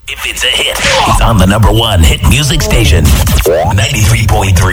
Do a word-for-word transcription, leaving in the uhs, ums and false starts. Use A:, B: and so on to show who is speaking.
A: If it's a hit, it's on the number one hit music station. ninety-three point three